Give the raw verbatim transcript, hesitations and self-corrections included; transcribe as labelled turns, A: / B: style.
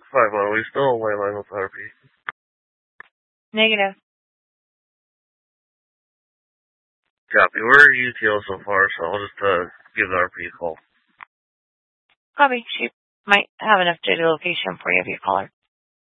A: five one. Are we still on landline with R P?
B: Negative.
A: Copy. We're U T O so far, so I'll just uh, give the R P a call.
B: Copy. She might have an updated location for you if you call her.